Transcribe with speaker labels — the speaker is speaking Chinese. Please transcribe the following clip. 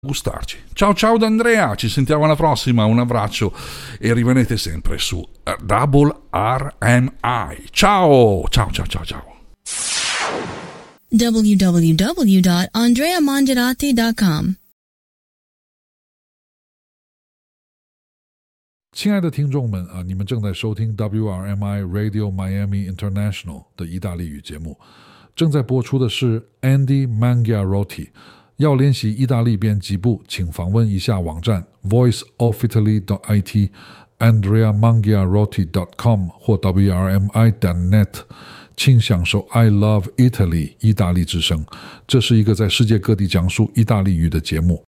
Speaker 1: gustarci. Ciao ciao da Andrea, ci sentiamo alla prossima, un abbraccio e rimanete sempre su Double RMI. Ciao ciao ciao ciao ciao.
Speaker 2: www.andreamongerati.com
Speaker 3: 亲爱的听众们你们正在收听 WRMI Radio Miami International 的意大利语节目，正在播出的是 Andy Mangiarotti。要练习意大利编辑部，请访问一下网站 voiceofitaly.it andreamangiarotti.com 或 wrmi.net， 请享受 I Love Italy 意大利之声。这是一个在世界各地讲述意大利语的节目。